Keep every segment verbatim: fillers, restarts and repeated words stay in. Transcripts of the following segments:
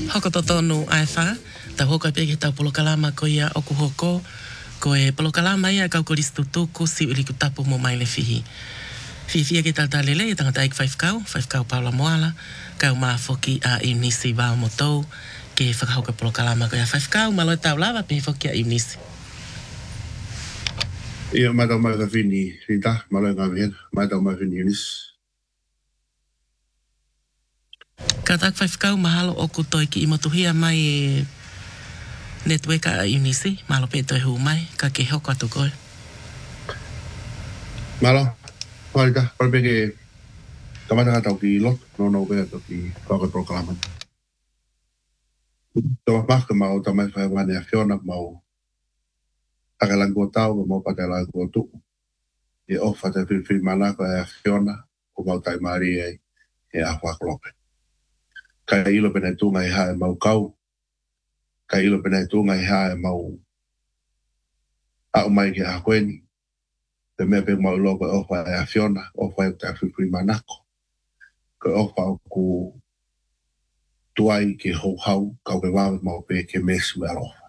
Hoko to tonu ai wha, ta hoko pe ki tau polokalama ko ia oku hoko, ko e polokalama ia kau ko listu tuku si uli ku tapu mo mai le fihi. Fihi fia ki tata lele i tangata ik whaifkau, whaifkau paula moala, kau maa foki a i nisi wao mo tau, ke whakahoka polokalama ko ia whaifkau, malo e tau lawa pe foki a i nisi. Ia mai tau mai ka whini, rita, malo e ngā mihen, mai tau mai whini unis. Ka tak whaifkau mahalo oku toi ki imotuhia mai e netweka a i nisi, malo pe toi hu mai, ka ke hoko atu koe. Malo, marita, parpe ke kamata ka tau ki lot, no no peka tau ki whaka proklama. Tau maka mau tau mai whaiwane a Fiona mau takalango tau, mau patalango tu. E ofa te whiwhi manako a Fiona, o mau tai maari e e a whaklope. Ka ilo pene tunga i hae mau kau, ka ilo pene tunga i hae mau au mai ki a kweni, te mea pe mau loko e ofa e a Fiona, ofa e te whiwhi manako. Ka ofa o ku tuai ki hou hau, kau ke wawe mau pe ke mesu e alofa.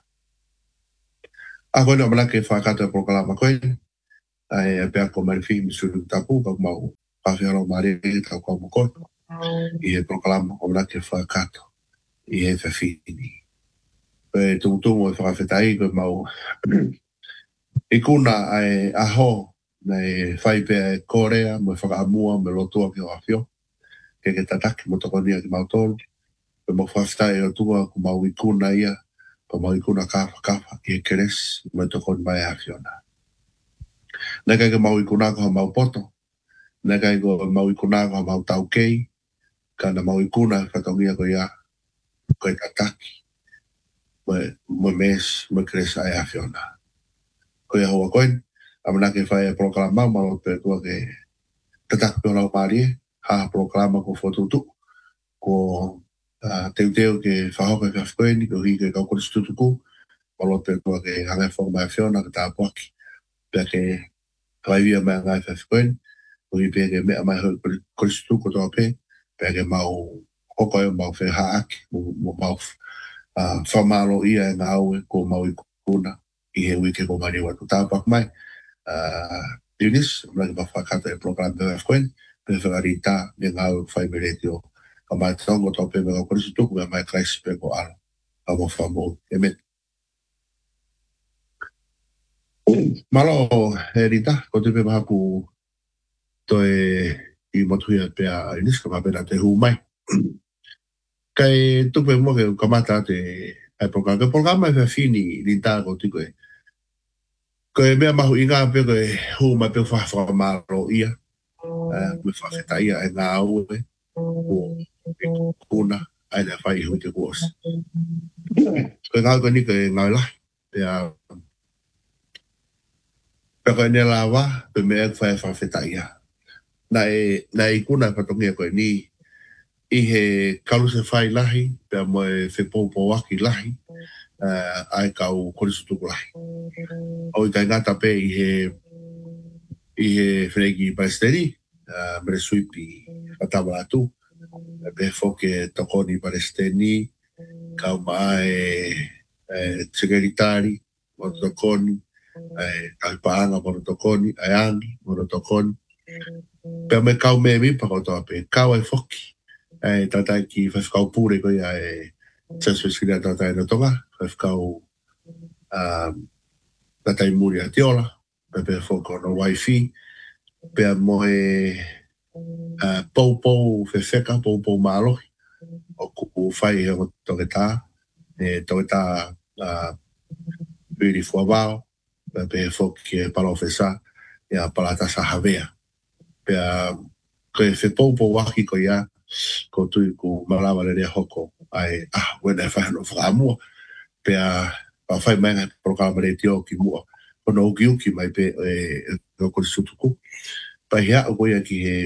A koe no manake whakata e proklama koe, ai e pea ko marifi misuru tapu, kau mau pawhiaro maare e tau kau mo koe, i e proklama o manake whakata. I he whawhini. Pe tumutumu e whakawhetai koe mau i kuna ai aho nei whaipe e Korea mo e whakaamua me lotua ki o awhio ke ke tataki mo tokonia ki mau tolu pe mo whawhetai o tua ku mau i kuna ia pe mau i kuna kafa kafa ki e keres mo e tokoni mai a Fiona. Neka ke mau i kuna ko mau poto neka ko mau i kuna ko mau tau kei kana mau i kuna whatongia ko ia ko e tataki mo mes mo keres ai a Fiona. Ko ia hoa koen, amana ke whae proklama malo pe tua ke tatak pe lau maari ha proklama ko fotutu ko teu teu ke whahoka ka whakoeni ko hi ke kau kore stutuku malo pe tua ke hanga whakama e Fiona ke tā puaki pe ke kawaiwia mea ngai whakoeni ko hi pe ke mea mai hoi kore stutuku toa pe pe ke mau hoko e mau whi haaki mo mau whamalo ia e ngā aue ko mau i kuna i he wike ko mani watu tāpak mai. Unis, mlaki pa whakata e program pe whakwen, pe whakarita me ngau whai me retio. Ka mai tongo tau pe me ngau korisi tuku me mai kraisi pe ko alo. Ka mo whamou. Amen. Malo he rita, ko te pe mahaku toi i motuia pe a Unis, ka mapena te hu mai. Kai tupe mo ke kamata te ai program. Ka program mai whawhini rita ko tiko e. Ko e mea mahu inga pe ko e hu mai pe whawhamaro ia. Me whawheta ia e ngā aue. Ko kuna ai na whai hui te kuos. Ko e ngā ko ni ko e ngā lahi. Pe a pe ko e ne lawa pe mea e whai whawheta ia. Na e na e kuna patongia ko e ni i he kalu se whai lahi pe a mo e whepopo waki lahi. Uh, ai kau korisutuku lahi. O i kai ngata pe i he i he wheneki Palestini, uh, mere suipi atawa atu, pe foke tokoni Palestini, kau maa e, e tsegeritari, mono tokoni, e kalpaanga mono tokoni, ayangi mono tokoni, pe me kau me mi pakotoa pe, kau e foki, e tatai ki whewhkau pure koe a e Tsansweskina tatai na tonga, whewhkau um, tatai muri a tiola, pe pe whoko no wifi, pe a moe uh, pou pou whewheka, pou pou mālohi, o kuku whai e o toke tā, e toke tā uh, piri fuavao, pe pe whoki e palo whesa, e a palata sa havea. Pe a koe whe pou pou waki ko ia, ko tui ku malawa le rea hoko, ai, ah, wena e whahano whakamua, pe a pa whai mainga programa re tio ki mua, kono uki uki mai pe e o kore sutuku. Pa hea o koia ki he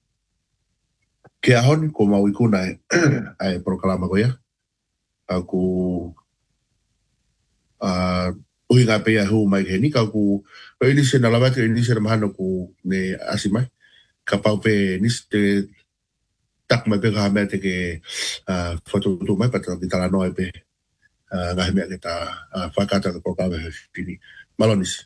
ke ahoni ko mau ikuna e ai programa koia, a ku a ui ngā pea hu mai ke nika ku ko inise na lawate inise na mahano ku ne asimai, ka pau pe niste tak mai pe ka me te ke foto tu mai pa ki tala no pe ga me ke ta fakata ko ka ve fini malonis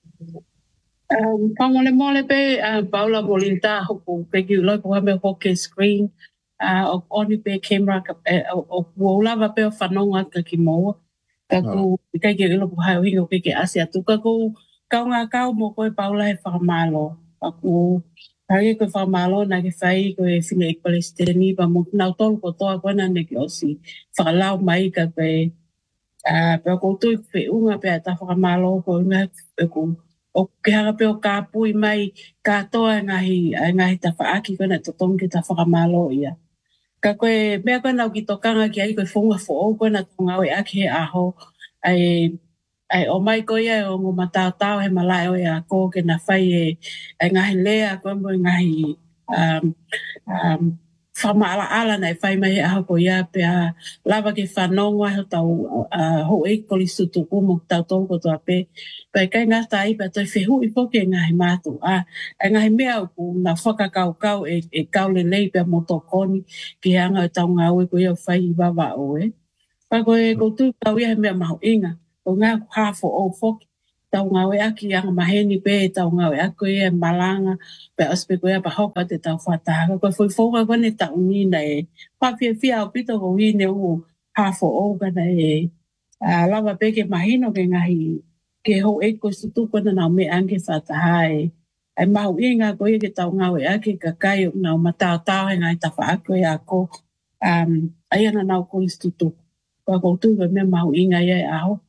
Um, pangole mole pe uh, Paula Bolinta hoku pe ki lo ko me hoke screen uh, o oni pe camera ka o o lava pe o fanonga ka ki mo ka ku ka ki lo ko ha wi ko ki asia tu ka ku ka nga ka mo ko Paula e fa malo ka ku Hari ko fa malo na ki fai ko e fine Palestini ba mo na tol ko to ko na ne ki osi fa lao mai ka pe a pe ko tu pe unga pe ta fa malo ko na ko o ke hara pe o ka pui mai ka toa ngahi ngahi ta fa aki ko na to tong ki ta fa malo ia ka koe mea koe nau ki tokanga ki ai koe whunga who koe na tonga oe aki he aho ai ai o mai koe ia o ngō matao tau he malai oe a ko ke na whai e ai ngahi lea koe mo ngahi um, um, whama ala ala nei whai mai he aho koe ia pe a lava ke whanonga he tau uh, ho e koli sutuku mo tau tau koto a pe pe kai ngā tai pe toi whehu i poke ngahi mātu a ai ngahi mea ku na whakakau kau e, e kau le lei pe motokoni ki anga tau ngā ue ko ia whai i wawa oe. Pa koe ko tu tau ia he mea maho inga. Ko ngā hafo o whoki. Tau ngā ue aki anga maheni pe tau ngā ue ako ia malanga. Pe aspe ko ia pa hoka te tau whataha. Koe fui whonga kone tau nina e. Pa fia fia o pito ko hine o hafo o kana e. Uh, lava pe ke mahino ke ngahi. Ke ho e ko sutu kona nao me ange whataha e. Ai mahu inga ko ia ke tau ngā ue aki ka kai o nao matao tau he ngai tawha ako e ako. Um, ai ana nau ko istutu. Ko koutu ko mea mahu inga ia e aho.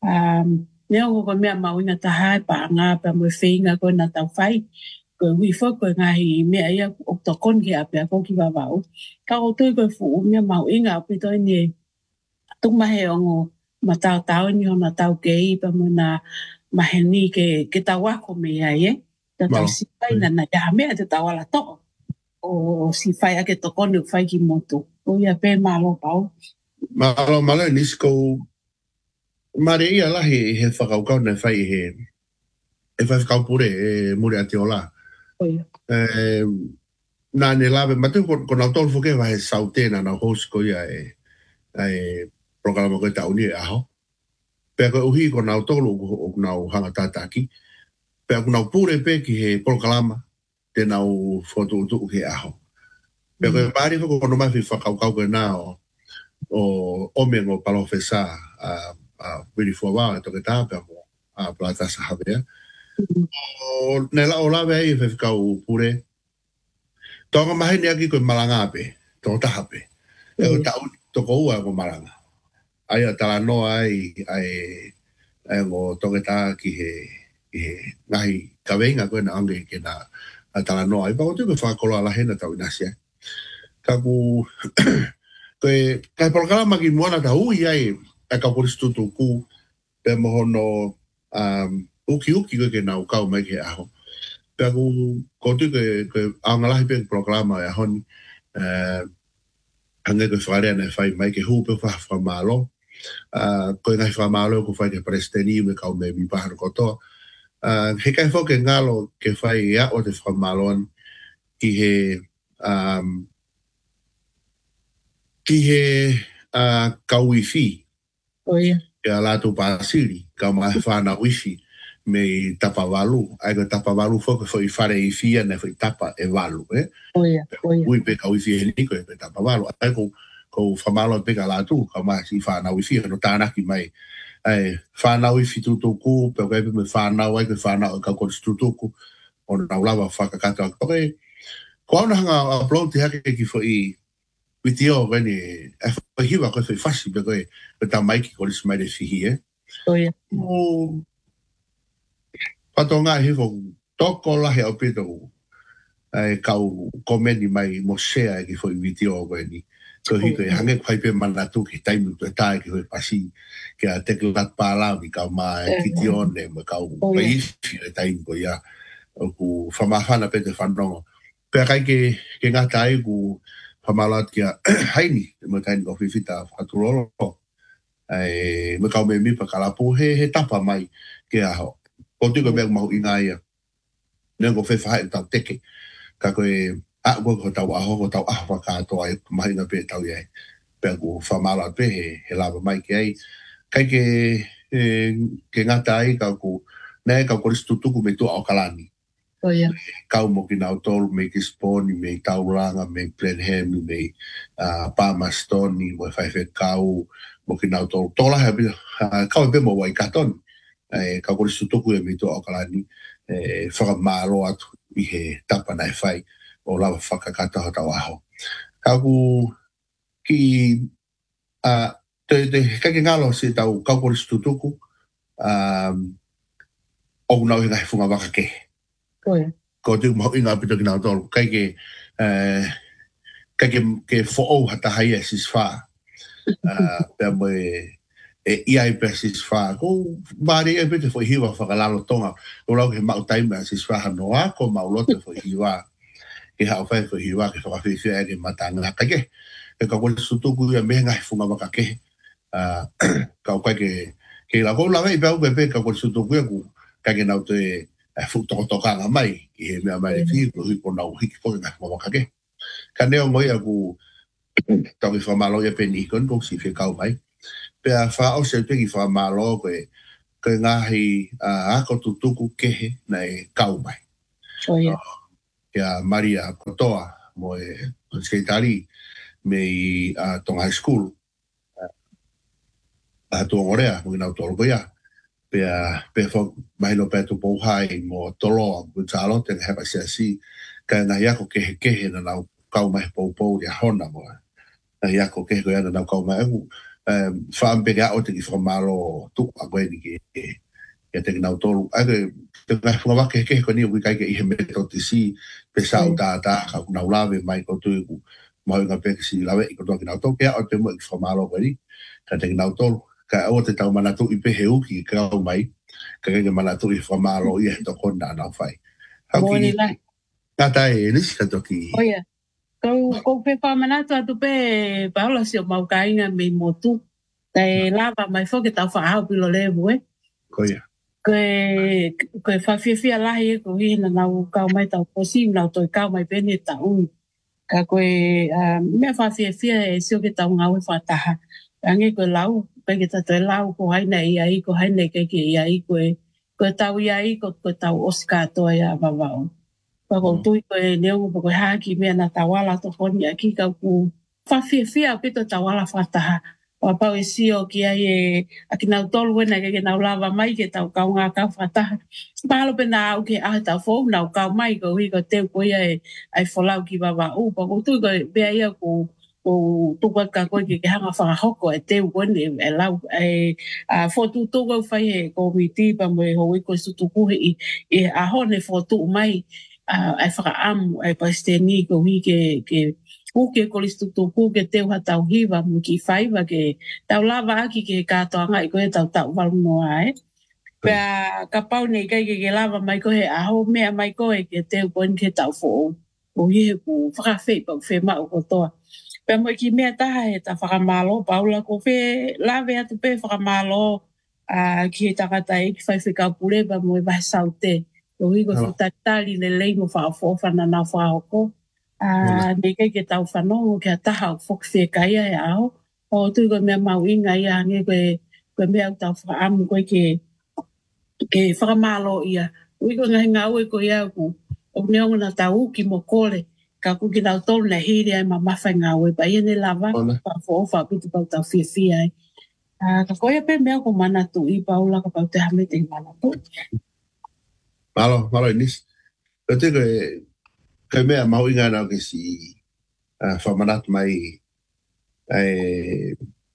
Um, nea ko ko mea mahu inga tahai pa ngā pa mwe whinga ko na tau whai. Ko hui fo ko ngahi mea ia o tokon ki ape a ko ki wawao. Ka koutu ko fu mea mahu inga o pito ni tuk mahe o ngō matao tau ni o na tau kei pa mwe na mahe ni ke, ke tau wako mea ia. Ta tau si whai na na yaha mea te tau ala toko. O si whai ake tokonu whai ki motu. Ko ia pe malo pau. Malo malo nis ko mare ia lahi he whakaukau ne whai he e whai whakau pure e mure ati o la. E, nā ne lawe, matu ko, ko nau tolu whuke wahe sau tēnā nau host ko ia e, e programa koe tau ni e aho. Pea koe uhi ko nau tolu o nau hanga tātaki. Pea ko nau pure pe ki he programa te nau whotu utu ke aho. Pea koe pāri whako kono mai whakaukau koe nā o o ome ngo palofesa a a really for wa to ke tapa mo a plata sa havea o nela o la vei fe ka u pure to nga mai ni aki ko malanga pe to ta hape e o ta to ko wa ko malanga ai ata no ai ai ai ngo to ke ta ki he he ngai ka venga ko na ange ke na ata no ai pa ko te fa ko la hena ta unasia ka ku Koe, kai programa ki moana ta ui ai a ka koristu tu ku pe mohono um, uki uki koe ke nau kau mai ke aho. Pe aku kotu ke, ke aungalahi pe programa e ahoni uh, hange koe wharea nei whai mai ke hu pe wha wha malo. Uh, koe ngai wha malo ko whai ke presteni me kau me mi pahano kotoa. Uh, he kai whoke ngalo ke whai ia o te wha malo ki he um, ki he uh, ka wifi. Oh, yeah. Ke alatu pasiri, ka mai whana wifi me tapa walu. Ai ka tapa walu fo fo i whare i fia ne fo i tapa e walu, eh? Oh, yeah. Oh, yeah. Ui pe ka wifi he niko e pe tapa walu. Ai ko, ko whamalo pe ka latu, ka mai si whana wifi, no tānaki mai. Ai, whana wifi tutuku, pe ka epe me whana, ai ka whana o ka kores tutuku, o na ulawa whakakata. Ok, ko ana hanga upload te hake ki fo i Witio wene, e whahiwa koe whai whasi pe koe, pe tā maiki kore si mai re whihi, eh? Oh, yeah. O, pato ngā hifo, toko lahe au pito, e kau komeni mai mo share ki whai witio wene. Ko hiko e hange kwai pe manatu ki taimu tu e tae ki whai pasi, ki a teke lat pālau ni kau maa e kiti one, ma kau paifi e taimu ko ia, ku whamahana pe te whanongo. Pea kai ke, ke ngā tae ku, Pamalat kia haini, me kaini ko whiwhita whaturolo. E, me kau me mipa kalapu, he, he tapa mai ke aho. Ko tiko mea mahu inga ia. Nea ko whewhahai tau teke. Ka koe a wo ko tau aho ko tau aho ka to ai mai na pe tau ye pe ku fa mala pe he he la mai ke ai kai ke ke ngata ai ka ku ne ka ko stu tu ku me tu au kalani oh yeah ka mo ki na tol me ki sponi me tau ranga me Blenheim me a pa mastoni mo fa fe kau mo ki na tol tola ha ka be mo wai katon e ka ko stu tu ku me tu au kalani e fa malo atu i he tapa nai fai o lava whakakata hata waho. Ka ku ki a te te kake ngalo se tau kaukori stutuku um, o nau hinga he funga waka ke. Koe. Ko te mahu inga pito ki nau tolu. Kai ke uh, kai ke ke fo'ou hata hai e sis wha. Uh, pea mo e e iai pe sis wha. Ko maari e pito fo hiwa whakalalo tonga. Ko lau ke mau taime a sis wha hanoa ko mau lote fo hiwa. Ke hao whai fo hiwa ke whakawhiwhia e ke matanga kai ke. E ka kore stutuku ia mehenga he funga waka ke. Uh, ka o kai ke ke la ko la mai pe pe ka ko su to ku ka ke nau te fu to to ka mai ki he me mai fi ko hi ko nau hi ko na mo ka ke ka ne o mo ia ku to ki fa malo ia pe ni kon ko si fe ka mai pe a fa o se te ki fa malo ko ke nga hi a ko tu tu ku ke he na e ka mai oh yeah ya Maria Kotoa mo e sekretari me a to high school a to orea mo na to lo ya pe pe fo mai no pe to po hai mo to lo mo talo te ha pa si ka na ya ko ke ke na na ka mai po po ya hona mo na ya ko ke ko ya na ka mai u fa am pe ga o te ki fo malo tu a ko ni ke ya te na to a ke te ka fo ba ke ke ko ni u ka ke i me to ti si pe sa u ta ta ka na la ve mai ko tu ku mo ga pe si la ve ko to ki na to ke o te mo fo malo ko ni ka te na to ka o te tau manatu i pe heu ki ka o mai ka ke manatu i whamalo i he toko na na whai. Mōni lai. Ngata e nisi ka toki. Oh yeah. Kau kau pe whamanatu atu pe paula si o mau kainga me motu. Tai lava mai whoke tau whaahau pilo levu e. Ko ia. Koe koe whawhiawhia lahi e ko hina nau kau mai tau posi nau toi kau mai pene tau. Ka koe mea whawhiawhia e sio ke tau ngau e whataha. Ange koe lau pe ke tato e lau ko haina i ai ko haina ke ke i ai ko e ko tau i ai ko ko tau Oscar to ia vavao pa ko tui ko e neu ko haki me na tawala to honi aki ka ku fa fi fi a pito tawala fata pa pa e sio ki ai e akina tol wena ke na lava mai ke tau ka nga ka fata pa lo pe na o ke a ta fo na ka mai ko i ko te ko ia ai folau ki vavao pa ko tui ko be ai ko o tuka ka ko ke hanga fa hoko e te wone e lau e a fotu to go fa e ko miti pa mo ho ko su tu ku e e a hone fotu mai a e fa am e pa steni ko wi ke ke ku ke ko listu tu ku ke te wa tau hiva mo ki fai va ke tau lava ki ke ka to nga ko e tau tau val mo ai pa ka pau nei kai ke ke lava mai ko he a ho me mai ko e ke te ko ke tau fo o ye ku fa fe pa fe ma ko to pe mo ki mea taha e ta whakamalo, paula ko fe lawe atu pe whakamalo a ki he takata e ki whai whika pure pa mo e wahe saute. Ko hiko futatali le lei mo whaafo na na whaoko. A ne kei ke tau whanongo ke a taha o whok whekaia e ao. O tui ko mea mau inga ia nge koe koe mea tau whaamu koe ke ke whakamalo ia. Hiko ngahi ngau e ko ia ku o neonga na tau ki mo kore. Ka ku ki tau tolu na hiri ai ma mawhai ngā ue pa ia ne lava pa fo ofa pitu pau tau fia fia ai. Ka koia pe mea ko mana tu i paula ka pau te hame te mana tu. Malo, malo inis. Ko te koe, koe mea mau inga nao ke si whamanatu mai ai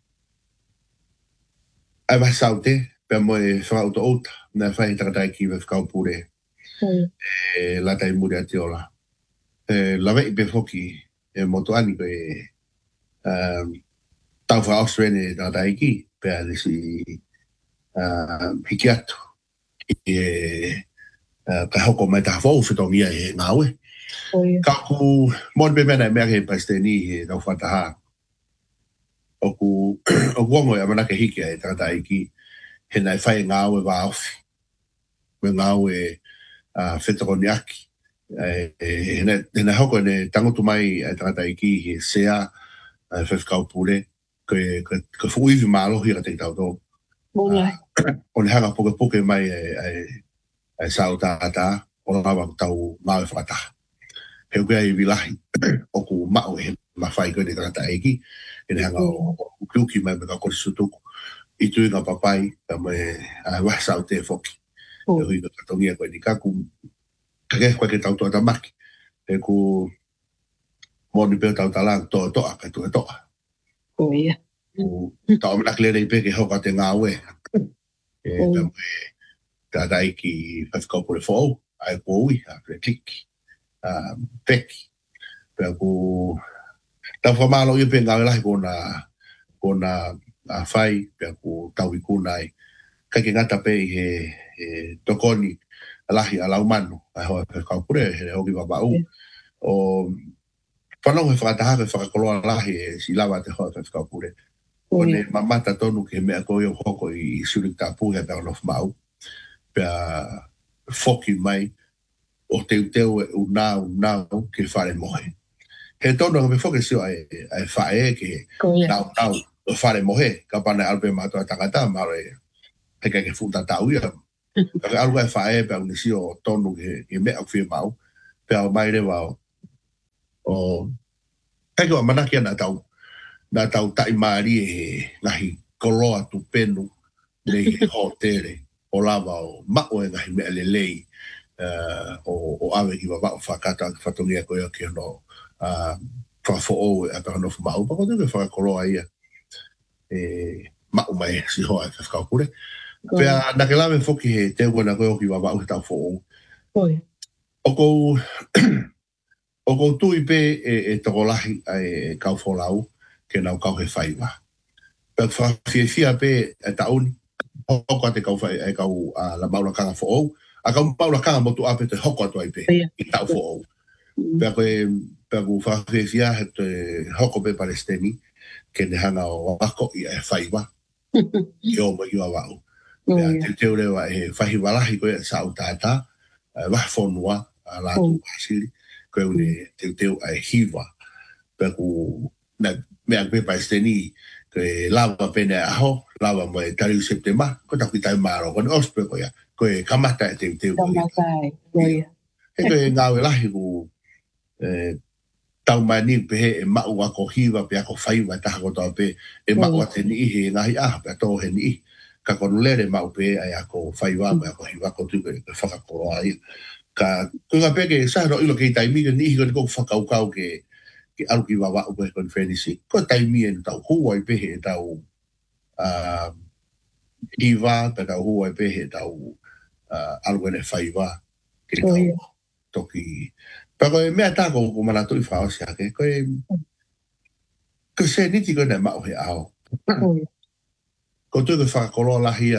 ai wahi saute pe mo e whakauta outa na whahi takatai ki we whakau pure e latai muri ati ola. E lawe i pe foki e moto ani ko e um, tau wha Austrene na taiki pe a nisi um, hiki atu e uh, ka hoko mai taha fau whitongia e ngāwe ka ku mon pe mena mea ke pasteni e nau whataha o ku o kuongo e amana ke hiki e taiki he nai whai ngāwe wa awhi me ngāwe uh, whetokoni aki e ne ne hoko ne tango tu mai e tangata iki he sea e fef kau pule ko ko fui vi malo hira te tau do o le hanga poke poke mai e e sao tata o lava tau mau fata he ko ai vilahi o ku mau he ma fai ko ni tangata iki e hanga o kuki mai me ka ko sutuku i tu nga papai ka me a wa sao te foki e hui ka tongia ko ni ka ku ka ke ko ke tau to ta maki e ku mo ni pe tau talang to to ka tu to o ia o tau na klere pe ke ho ka te nga we e ka me ka dai ki fa ko por fo ai ko wi a pre klik a peki pe ku ta fa malo i pe nga la ko na ko na a fai pe ku tau i ku nai ka ke ngata pe he e tokoni alahi ala umano a ho ka por he ho ki ba o o Whanau he whakataha he whakakoloa lahi e si lawa te hoa te whakapure. O ne mamata tonu ke mea koe o hoko i surik tāpū he pēr nof mau. Pea whoki mai o teu teu e unau unau ke whare mohe. He tonu ka me whoki sio ai whae ke nau nau o whare mohe. Ka pane alpe mātua tangata maro e he kai ke futa tau ia. Ka ke alu ai whae pēr ni sio tonu ke mea o whia mau. Pea o mai rewa o o kai ko manaki ana tau na tau tai mari e ngahi koloa tu penu nei hotere o lava o mao e ngahi mea lelei uh, o, o awe ki wa whakata ki whatongia koe o ki no uh, whafo o e apaka no whamau pa kote me whakakoloa ia e mao mai si hoa e whakaukure pea na ke lawe whoki he te ua na koe o ki wa wau he tau fo o o kou o ko tui pe e, e tokolahi e kau folau ke nau kau he whaiwa. Pea whawhiawhia pe e tauni hoko te kau whai e kau a la maula kanga fo ou. A kau maula kanga motu ape te hoko atu ai pe i tau fo ou. Pea koe pea ku whawhiawhia he te hoko pe palestini ke ne hanga o wako i e whaiwa i o mo i o wau. Pea te teo rewa e whahiwalahi koe sa au tata wahfonua a la tu hasiri. Koe une teu teu ai hiwa. Pea ku na mea pe palestini ke lava pene aho, lava mo e tariu septema, ko taku tai maro, ko ne ospe ko ya, ko e kamata e teu teu. Kamata e, koe. E koe ngāwe lahi ku tau mani pe he e mau ako hiwa pe ako whaiwa taha ko tau pe e mau a te ni he ngahi aha pe ato he ni ka konu lere mau pe ai ako whaiwa pe ako hiwa ko tuke e whakakoroa ia. Ka kunga peke sa ro ilo ke taimi ke ni ko ko fakau kau ke ke alu ki wawa ko ko fenisi ko taimi en tau huai pe he tau a iva pe tau huai pe he tau alu ne faiva ke tau toki pero me ata ko ko mana tu fa o sia ke ko ko se ni ti ko na ma o he ao ko tu ke fa ko la hia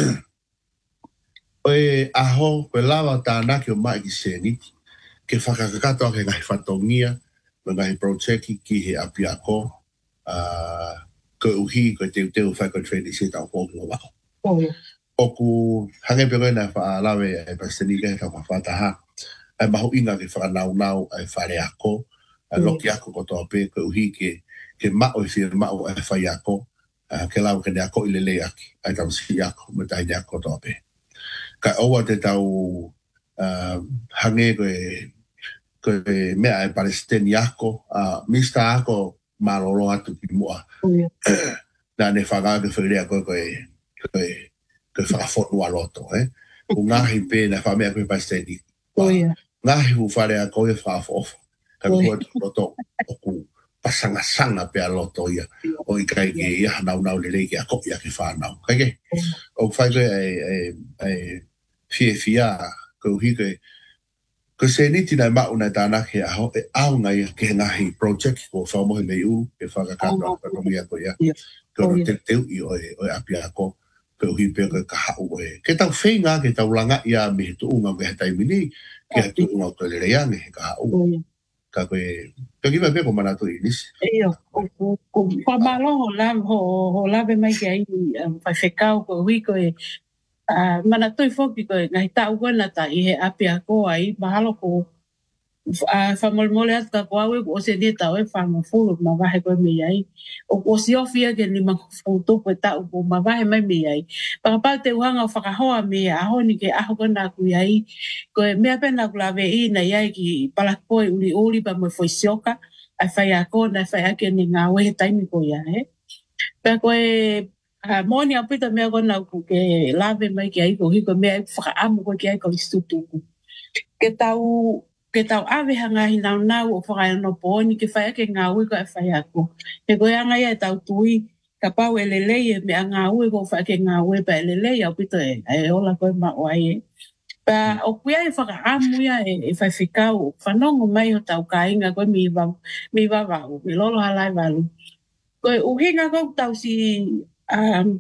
Oe aho, koe lawa tāna ki o mai ki seniti, ke whakakakato ke ngahi whatongia, me ngahi projeki ki he api ako, uh, koe uhi, koe teu teu whai koe training se tau kōku o wako. Oku hange pe koe na whaalawe e pastenika he tau whawhataha, ai mahu inga ke whanau nau ai whare ako, ai loki ako ko toa pe, koe uhi ke, ke mao e whia mao ai whai ako, uh, ke lau ke ne ako i lele aki, ai tau si ako, me tai ne ako toa pe. Ka oa te tau uh, hange koe, koe mea e palestini ako, uh, mista ako marolo atu ki mua. Nā ne whakā ke whirea koe koe, koe, koe whakafonu aloto, eh? Ko ngahi pē na whamea koe palestini. Ngahi hu wharea koe whakafofu. Ka koe loto oku pasanga sanga pe aloto ia. O i kai ke ia nau nau le reiki a kopi a ke whanau. Kai ke? O whai koe ai, ai, fie fia ko hike ko se ni tina ma una tana ke aho e au ngai ke ngahi project ko fa mo le u e fa ka ka no ko mi ko ya ko te te i o o apia ko ko hipe ko ka ha o e ke tau feinga ke tau langa ia me tu unga ke tai mini ke tu unga ko le ya me ka o ka ko ko ki va pe ko mana to inis e o ko pa malo la ho la be mai ke ai fa fekau ko wi ko Uh, mana tui foki koe ngai tau wana ta i he api a ko ai mahalo ko a fa mol mol at ka kwa we o se ni ta we fa mo fu ma va he ko mi ai o o si ofia ke ni ma fu to ko ta o ma va he mai mi ai pa pa te wanga fa ka hoa mi a ho ni ke a ho na ku ai ko me pe na ku la ve i na ai ki pala ko uli uli pa mo foi sioka a fa ya ko na fa ya ke ni nga we tai mi ko ya he pa ko e a moni a pita me ko na ku ke la ve mai ke ai ko hi ko me fa am ko ke ai ko stutu ke tau ke tau ave hanga hi nau nau o whakaia no pōni ke whaia ke ngā ui ko e whaia ako. Ke koe anga ia tau tui ka pau e lelei e me a ngā ui ko whaia ke ngā ui pa e lelei au pito e e ola koe ma oai e. Pa o kuia e whaka amu ia e, e whai whikau whanongo mai o tau ka inga koe mi wa mi wa wau, mi lolo halai walu. Koe uhinga ko tau si um,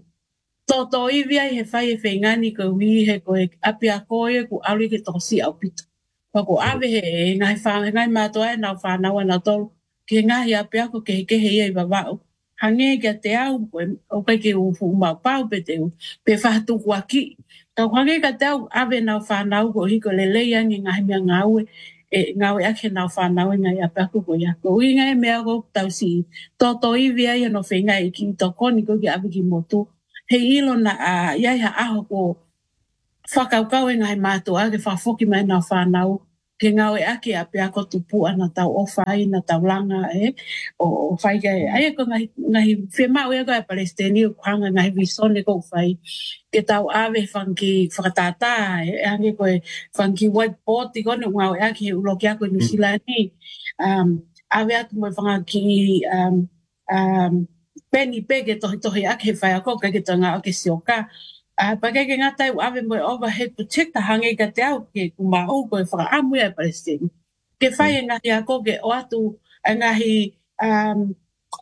toto iwi ai he whai e whaingani koe ui he koe api a koe ku auri ke tosi au pito. Pako ave he ngai whanga ngai mātua e nau whanau ana tolu ke ngahi api ako ke ke hei ei wawau. Hange kia te au o kai ke ufu mau pau pe te u pe whahatu kua ki. Tau hange ka te au ave nau whanau ko hiko lelei angi ngahi mea ngau e ngau e ake nau whanau e ngai api ako ko ia. Ko ui ngai mea ko tau si toto iwi ai ano whengai ki tokoni ko ki api ki motu. He ilo na a iai ha aho ko whakaukau e ngai mātua ke whafoki mai nā whanau ke ngau e ake a pia ko tupu ana tau o whai na tau langa e o whai ke ai ko ngai ngai whemau e ko e Palestini o kuhanga ngai visone ko whai ke tau ave whanki whakatata e ange ko e whanki whiteboard i kone ngau e ake ulo ki ako New Zealand ni um, ave atu mo whangaki um, um, peni pege tohi tohi ake whai ako kai ke tanga ake sioka a pakai ke ngatai u ave mo overhead protector hange ka te au ke kuma o ko fa amu e Palestine ke fai nga ya ko ke o atu ngahi um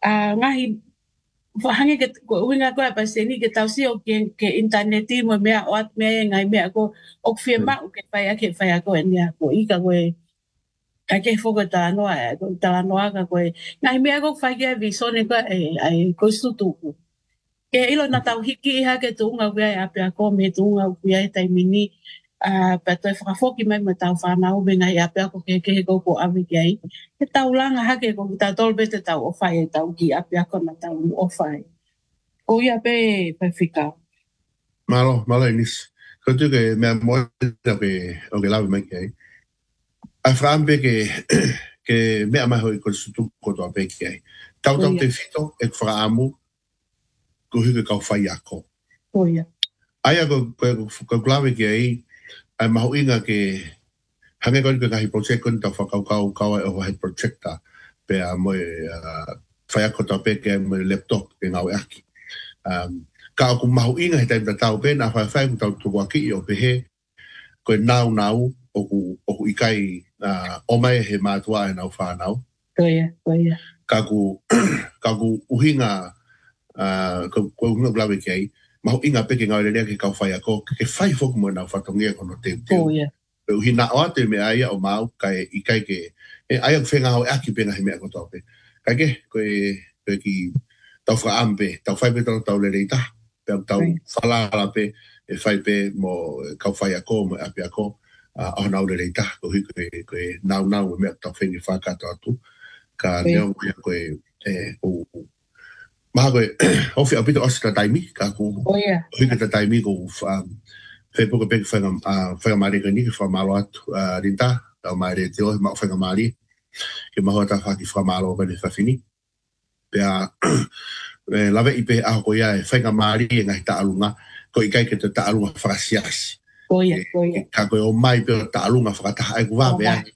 a ngahi hange ke ko winga ko e Palestine ke tau si o ke ke internet mo me o at me ngai me ko o firma o ke fai ke fai ko ni ko i ka ko ka ke fogo ta no e ko ta no ka ko ngai me ko fai ke visone ko e ai ko sutu ke ilo na tau hiki iha ke tuunga wea e api a ko me tuunga wea e taimini uh, pa toi whakafoki mai me tau whanau me ngai api a ko ke ke he koko awi ki ai. Ke tau langa hake ko ki tau tolbe te tau ofai e tau ki api a ko na tau ofai. Ko ia pe pe whikau. Malo, malo inis. Ko tu ke mea moe o ke o ke lawe mai ki ai. A whaambe ke ke mea mai hoi ko sutu koto a pe ki ai. Tau tau te fito e whaamu ko hike kau whai ako. Oh, yeah. Aia ko ko klawe ki ai, ai maho inga ke hange koni ke kahi project koni tau whakau kau kau e o hai projector pe a moe whai ako tau pe ke moe laptop ke ngau e aki. Um, ka aku maho inga he taimta tau pe na whai whai ku tau tuwa ki o pe he koe nau nau o ku, o ku ikai uh, o mai he mātua e nau whanau. Oh, yeah. Oh, yeah. Ka ku, ka ku uhinga Uh, ko ko unga blawe ki ai maho inga peke ngau lelea ke kau whai ako ke whai foku mo nau whatongia kono te teo oh yeah pe uhi na oa te me aia o mau kai i kai ke e aia whenga hau aki penga he mea koto pe kai ke koe koe ki tau wha ampe tau whai pe tau tau lelei ta pe tau whalala pe e whai pe mo kau whai ako mo api ako uh, o nau lelei ta ko hui koe koe nau nau mea tau whengi whakato atu ka neo koe e o maha koe, ofi a pito osi ta taimi, ka ku hui ka ta taimi ko whepuka peke whainga maari ka ni, ke whamalo atu rinta, tau maari te ohi mao whainga maari, ke maho ta whaki whamalo ka ni whawhini. Pea, lawe i pe aho ko ia e whainga maari e ngahi ta alunga, ko i kai ke te ta alunga whakasiasi. Ka koe o mai pe o ta alunga whakataha, ai ku wawe ai.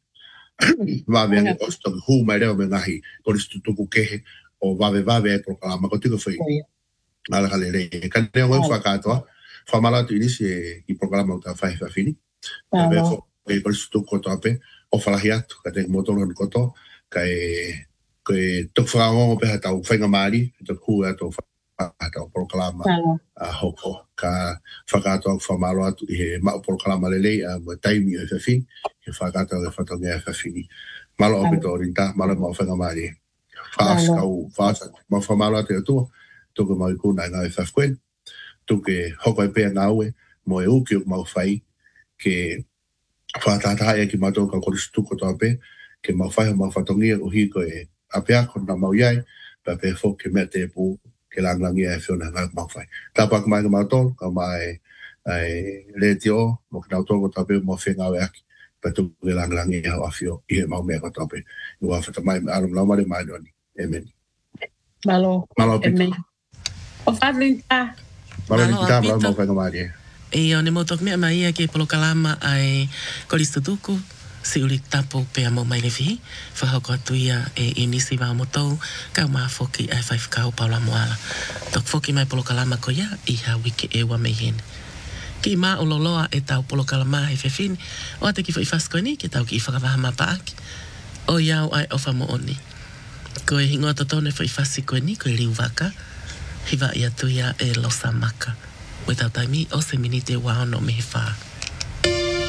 Wawe ai osi toki hū mai reo me ngahi, ko ristu tuku kehe, o vawe vawe e prokalama ko tiko whai. Ala ka lere. Ka nea ngoi whakatoa. Whamala tu inisi e i prokalama o ta whai whawhini. Ka vea fo e korisu tuku koto ape. O whalahi atu. Ka te motono ni koto. Ka e ko e tuk whakangongo peha tau whainga maari. Tuk hu atu whakatoa prokalama hoko. Ka whakatoa whamalo atu i he mao prokalama lelei a mo taimi o whawhini. Ke whakatoa e whatonga e whawhini. Malo o pito rinta. Malo mao whainga maari. Fas kau fasa ma famala te tu tu ko mai kuna nga fa fkwen tu ke hoko pe nga we mo e u ki mo fai ke fa ta ta e ki ma to ka ko stu ko to pe ke mau whai mau whatongia o hi ko e a pea ko na mau iai pa pe fo ke me te pu ke lang lang ia e whiona ngā mau whai. Tāpak mai ka mau tōl, ka mai ai le te o, mo ka nau tōl ko tape mo whenga o aki, pa tu ke lang lang ia o awhio i he mau mea ko tape. I wā whata mai me arum lau mare mai doni. Amen. Malo. Malo pita. Amen. O whadlinta. Malo ni kita malo mau whenga mai e. E o ne motok mea mai ia ke polokalama ai koristo tuku, si uli tapu pea mo mai le fihi, whahoko atu ia e inisi wā motou, kau maa foki ai whai whakau paula moala. Tok foki mai polokalama ko ia, iha wiki e wa mei hene. Ki maa uloloa e tau polokalama he whewhine, o ate ki whai whasko ni, ke tau ki i whakawaha mapaaki. O iau ai ofa mo oni. Ko e hingoa totone whai whasi koe ni, ko e riu waka, hiwa ia tu ia e losa maka. Without I me, o se minite wao no me he whaa.